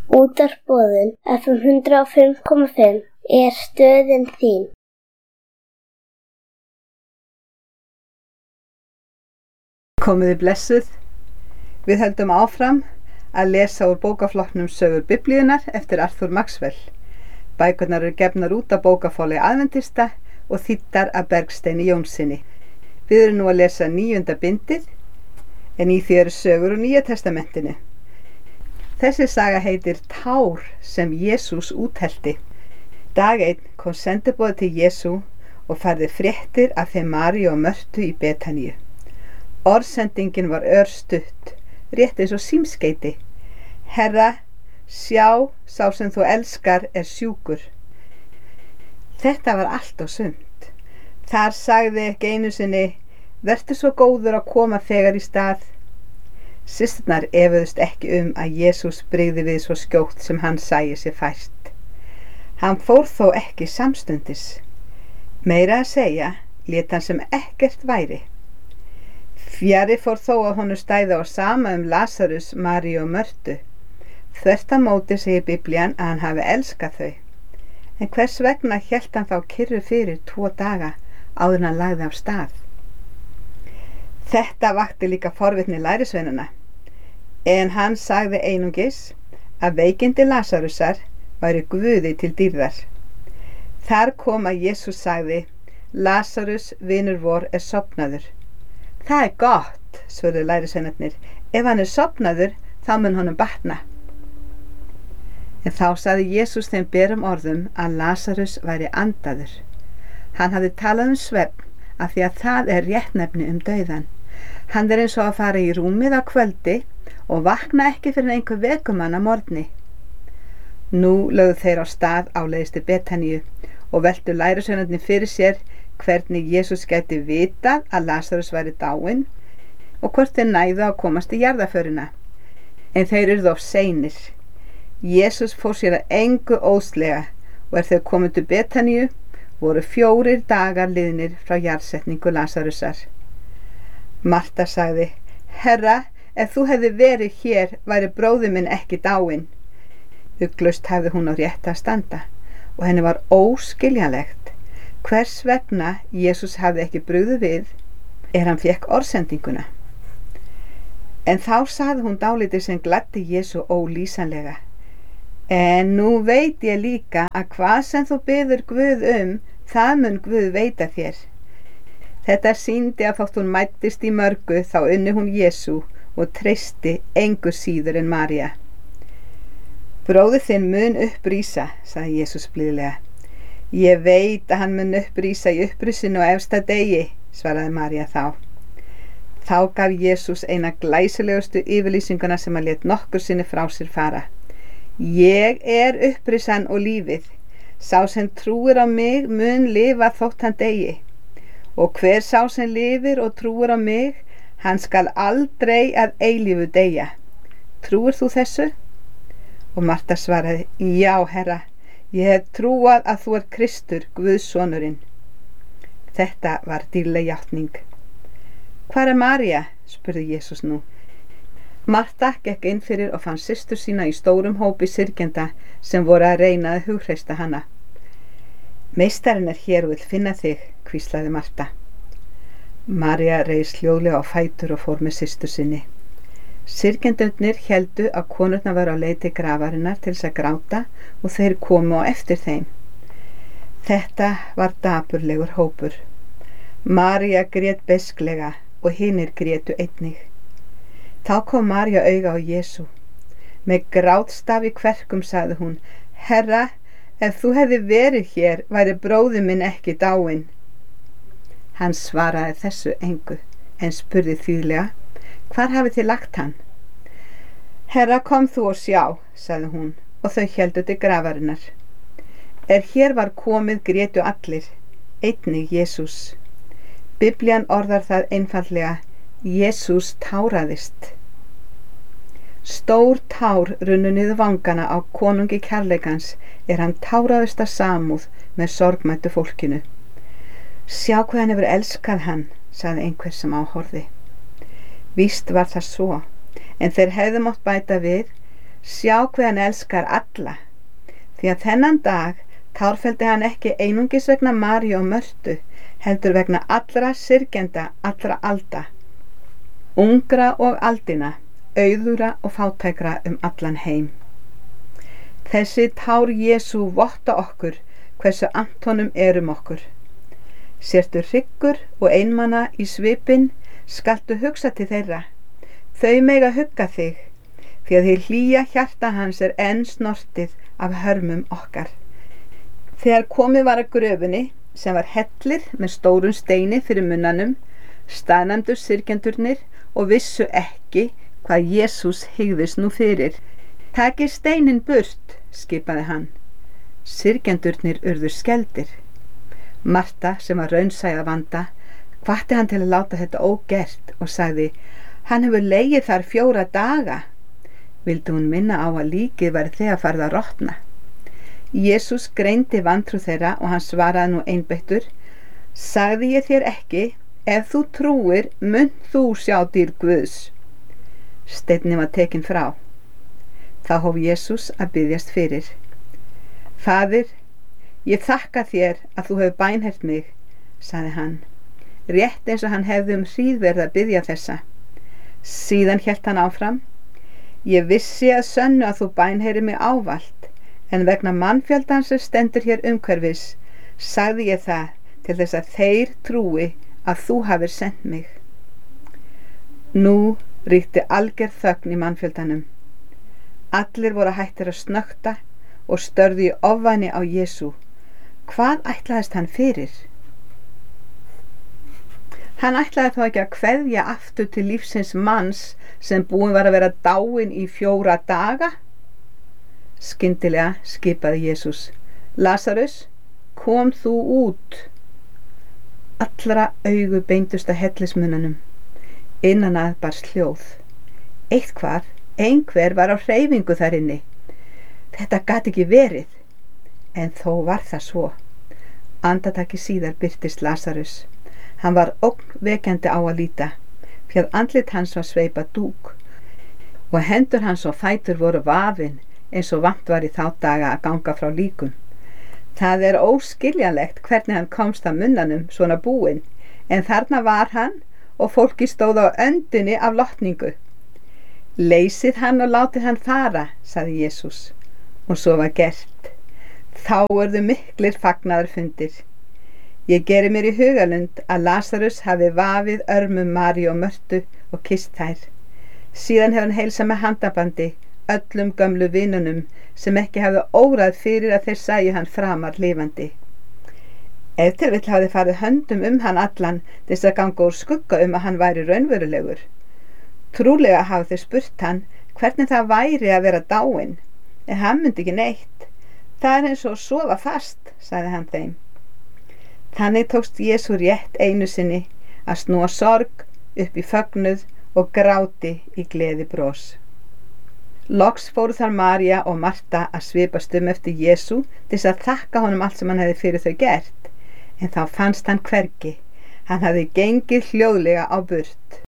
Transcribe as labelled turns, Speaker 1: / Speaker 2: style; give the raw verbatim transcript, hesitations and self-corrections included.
Speaker 1: Útvarpsboðun F M hundrað og fimm komma fimm er stöðin þín.
Speaker 2: Komiði blessuð. Við höldum áfram að lesa úr bókaflokknum Sögur Biblíunnar eftir Arthur Maxwell. Bækurnar eru gefnar út af bókaforlagi Aðventista og þýddar af Bergsteini Jónssyni. Við erum nú að lesa níunda bindið, en í því eru sögur úr Nýja testamentinu. Þessi saga heitir Tár sem Jesús úthelti. Dag einn kom sendiboði til Jesú og færði fréttir af þeim Maríu og Mörtu í Betaníu. Orðsendingin var örstutt, rétt eins og símskeyti. Herra, sjá, sá sem þú elskar er sjúkur. Þetta var allt og sumt. Þar sagði ekki einu sinni, vertu svo góður að koma þegar í stað. Systurnar efuðust ekki um að Jesús brygði við svo skjótt sem hann sæi sér fært. Hann fór þó ekki samstundis. Meira að segja, lét hann sem ekkert væri. Fjarri fór þó að honum stæði á sama um Lasarus, Maríu og Mörtu. Þvert á móti segir Biblían að hann hafi elskað þau. En hvers vegna hélt hann þá kyrru fyrir tvo daga áður en hann lagði af stað? Þetta vakti líka forvitni lærisveinanna, en hann sagði einungis að veikindi Lasarusar væri Guði til dýrðar. Þar kom að Jesús sagði, Lasarus, vinur vor, er sofnaður. Það er gott, svörðu lærisveinarnir, ef hann er sofnaður, þá mun honum batna. En þá sagði Jesús þeim berum orðum að Lasarus væri andaður. Hann hafði talað um svefn af því að það er réttnefni um dauðan. Hann er eins og að fara í rúmið á kvöldi og vakna ekki fyrir einhver vekumann að morgni. Nú lögðu þeir á stað áleiðis til Betaníu og veltu lærisveinarnir fyrir sér hvernig Jesús gæti vitað að Lasarus væri dáinn og hvort þeir næðu að komast í jarðarförina. En þeir urðu of seinir. Jesús fór sér að engu óðslega og er þeir komið til Betaníu voru fjórir dagar liðnir frá jarðsetningu Lasarusar. Marta sagði, Herra, ef þú hefði verið hér væri bróðir minn ekki dáinn. Ugglaust hafði hún á rétt að standa og henni var óskiljanlegt hvers vegna Jesús hafði ekki brugðið við er hann fékk orðsendinguna. En þá sagði hún dálítið sem gladdi Jesú ólýsanlega. En nú veit ég líka að hvað sem þú biður Guð um, það mun Guð veita þér. Þetta sýndi að þótt hún mættist í mörgu þá unni hún Jesú og treysti engu síður en María. Bróðir þinn mun upprísa, sagði Jesús blíðlega. Ég veit að hann mun upprísa í upprisinu á efsta degi, svaraði María þá. Þá gaf Jesús eina glæsilegustu yfirlýsinguna sem hann lét nokkur sinni frá sér fara. Ég er upprisan og lífið. Sá sem trúir á mig mun lifa þótt hann degi. Og hver sá sem lifir og trúir á mig, hann skal aldrei að eilífu deyja. Trúir þú þessu? Og Marta svaraði, já, herra, ég hef trúað að þú er Kristur, Guðs sonurinn. Þetta var dýrleg játning. Hvar er María? Spurði Jesús nú. Marta gekk inn fyrir og fann systur sína í stórum hópi syrgjenda sem voru að reyna að hughreysta hana. Meistarinn er hér og vill finna þig, hvíslaði Marta. María reis hljóðlega á fætur og fór með systur sinni. Syrgjendurnir héldu að konurnar var á leið til grafarinnar til þess að gráta og þeir komu á eftir þeim. Þetta var dapurlegur hópur. María grét besklega og hinir grétu einnig. Þá kom María auga á Jesú. Með grátstaf í kverkum sagði hún, Herra, ef þú hefði verið hér væri bróðir minn ekki dáinn. Hann svaraði þessu engu en spurði þýðlega, hvar hafið þið lagt hann? Herra, kom þú og sjá, sagði hún og þau héldu til grafarinnar. Er hér var komið grétu allir, einnig Jesús. Biblían orðar það einfaldlega, Jesús táraðist. Stór tár runnu niður vangana á konungi kærleikans er hann táraðist af samúð með sorgmættu fólkinu. Sjá hvað hann hefur elskað hann, sagði einhver sem áhorði. Víst var það svo, en þeir hefðu mátt bæta við, Sjá hve hann elskar alla, því að þennan dag tárfelldi hann ekki einungis vegna Maríu og Mörtu, heldur vegna allra syrgjenda allra alda, ungra og aldina, auðura og fátækra um allan heim. Þessi tár Jesú votta okkur hversu annt honum er um okkur. Sértu hryggur og einmana í svipinn, skaltu hugsa til þeirra. Þau mega hugga þig, því að þið hlýja hjarta hans er enn snortið af hörmum okkar. Þegar komið var að gröfunni, sem var hellir með stórum steini fyrir munnanum, staðnæmdu syrgjendurnir og vissu ekki hvað Jesús hygðist nú fyrir. Takið steinin burt, skipaði hann. Syrgjendurnir urðu skeldir. Marta, sem var raunsæ að vanda, hvatti hann til að láta þetta ógert og sagði, hann hefur legið þar fjóra daga. Vildi hún minna á að líkið væri þegar farið að rotna. Jesús greindi vantrú þeirra og hann svaraði nú einbeittur, sagði ég þér ekki, ef þú trúir, munt þú sjá dýr Guðs. Steinninn var tekinn frá. Þá hóf Jesús að biðjast fyrir. Faðir, ég þakka þér að þú hefur bænhert mig, sagði hann, rétt eins og hann hefði um hríð verið að biðja þessa. Síðan hélt hann áfram, ég vissi að sönnu að þú bænheyrir mig ávallt, en vegna mannfjöldans sem stendur hér umhverfis, sagði ég það til þess að þeir trúi að þú hafir sent mig. Nú ríkti alger þögn í mannfjöldanum. Allir voru hættir að snökta og störðu í ofvæni á Jesú. Hvað ætlaðist hann fyrir? Hann ætlaði þó ekki að kveðja aftur til lífsins manns sem búinn var að vera dáinn í fjóra daga? Skyndilega skipaði Jesús, Lasarus, kom þú út. Allra augu beindust að hellismunanum. Innan að barst hljóð. Eitthvað, einhver var á hreyfingu þar inni. Þetta gat ekki verið, en þó var það svo. Andartaki síðar birtist Lasarus. Hann var ógnvekjandi á að líta, því að andlit hans var sveipað dúk og hendur hans og fætur voru vafin eins og vant var í þá daga að ganga frá líkum. Það er óskiljanlegt hvernig hann komst að munnanum svona búinn, en þarna var hann og fólki stóð á öndunni af lotningu. Leysið hann og látið hann fara, sagði Jesús, og svo var gert. Þá urðu miklir fagnaðarfundir. Ég geri mér í hugalund að Lasarus hafi vafið örmum Maríu og Mörtu og kysst þær. Síðan hefur hann heilsað með handabandi öllum gömlu vinunum sem ekki hafði órað fyrir að þeir sæju hann framar lifandi. Ef til vill hafði farið höndum um hann allan til þess að ganga úr skugga um að hann væri raunverulegur. Trúlega hafði þeir spurt hann hvernig það væri að vera dáinn, en hann myndi ekki neitt. Það er eins og að sofa fast, sagði hann þeim. Þannig tókst Jesú rétt einu sinni að snúa sorg upp í fögnuð og gráti í gleði bros. Loks fóru þar María og Marta að svipast um eftir Jesú til þess að þakka honum allt sem hann hefði fyrir þau gert, en þá fannst hann hvergi. Hann hafði gengið hljóðlega á burt.